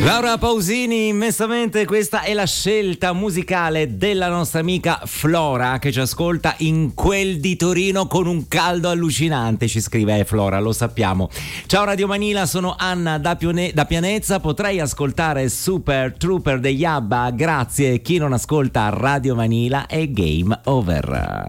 Laura Pausini, immensamente questa è la scelta musicale della nostra amica Flora, che ci ascolta in quel di Torino con un caldo allucinante, ci scrive Flora, lo sappiamo. Ciao Radio Manila, sono Anna da Pianezza, potrei ascoltare Super Trooper degli ABBA, grazie. Chi non ascolta Radio Manila è game over.